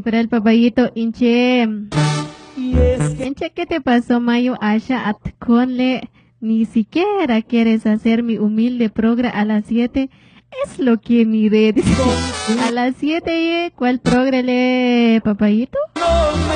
para el papayito, Inche. Inche, ¿qué te pasó, Mayo? Asha Atconle, ni siquiera quieres hacer mi humilde progra a las 7. Es lo que miré. A las 7, ¿cuál progrele, papayito?